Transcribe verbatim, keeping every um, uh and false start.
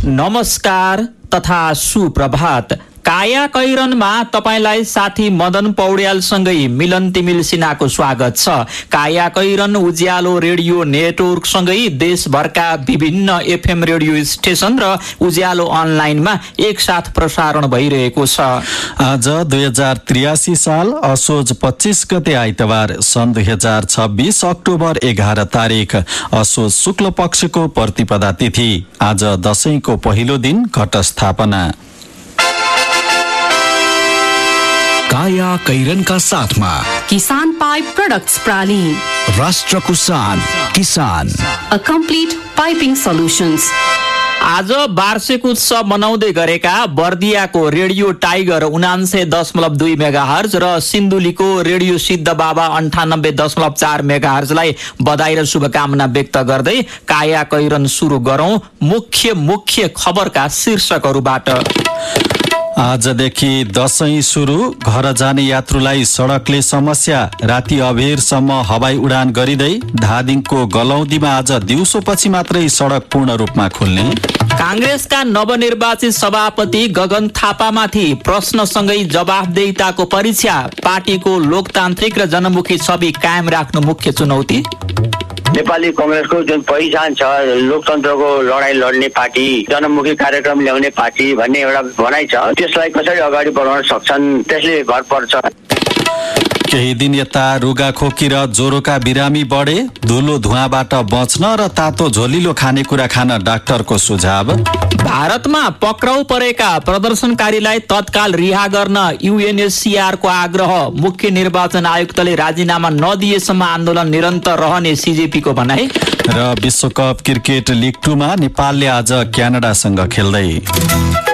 नमस्कार तथा सुप्रभात। काया कैरनमा तपाईलाई साथी मदन पौड्यालसँगै मिलन तिमिल सिन्हाको स्वागत छ। काया कैरन उज्यालो रेडियो नेटवर्कसँगै देशभरका विभिन्न एफएम रेडियो स्टेशन र उज्यालो अनलाइनमा एकसाथ प्रसारण भइरहेको छ। आज दुई हजार त्रियासी साल असोज पच्चीस गते आइतबार सन् दुई हजार छब्बीस अक्टोबर एघार तारिक असोज शुक्ल पक्षको प्रतिपदा तिथि। आज दशैंको पहिलो दिन घटस्थापना। काया कैरनका साथमा किसान पाइप प्रोडक्ट्स प्राली, राष्ट्रको शान किसान, अ कम्प्लिट पाइपिङ सल्युशन्स। आज वार्षिक उत्सव मनाउँदै गरेका बर्दियाको रेडियो टाइगर उनान्सय दशमलव दुई मेगा हर्ज र सिन्धुलीको रेडियो सिद्ध बाबा अन्ठानब्बे दशमलव चार मेगा हर्जलाई बधाई र शुभकामना व्यक्त गर्दै काया कैरन सुरु गरौं मुख्य मुख्य खबरका शीर्षकहरूबाट। आजदेखि दशैं सुरु, घर जाने यात्रुलाई सडकले समस्या। राति अबेरसम्म हवाई उडान गरिँदै धादिङको गलौदीमा आज दिउँसोपछि मात्रै सडक पूर्ण रूपमा खुल्ने। कांग्रेसका नवनिर्वाचित सभापति गगन थापामाथि प्रश्नसँगै जवाफदेहिताको परीक्षा। पार्टीको लोकतान्त्रिक र जनमुखी छवि कायम राख्नु मुख्य चुनौती। नेपाली कांग्रेसको जुन पहिचान छ, लोकतन्त्रको लडाई लड्ने पार्टी, जनमुखी कार्यक्रम ल्याउने पार्टी भन्ने एउटा भनाइ छ, त्यसलाई कसरी अगाडि बढाउन सक्छन् त्यसले भर पर्छ। केही दिन यता रुगाखोकी र ज्वरोका बिरामी बढे। धुलो धुवाँबाट बच्न र तातो झोलिलो खानेकुरा खान डाक्टरको सुझाव। भारतमा पक्राउ परेका प्रदर्शनकारीलाई तत्काल रिहा गर्न यूएनएचसीआर को आग्रह। मुख्य निर्वाचन आयुक्तले राजीनामा नदिएसम्म आन्दोलन निरन्तर रहने सीजेपी को भनाई। र विश्वकप क्रिकेट लिग टूमा नेपालले आज क्यानाडासँग खेल्दै।